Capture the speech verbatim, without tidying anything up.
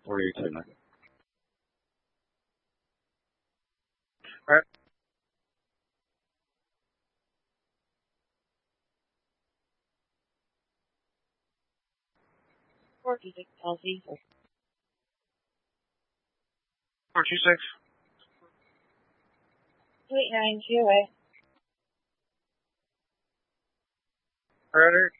Or you two. Alright. Four two six Kelsey. Four two six. Eight nine two eight. Predator.